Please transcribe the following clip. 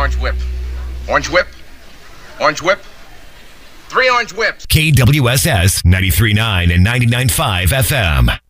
orange whip. Orange whip. Orange whip. 3 orange whips. KWSS 93.9 and 99.5 FM.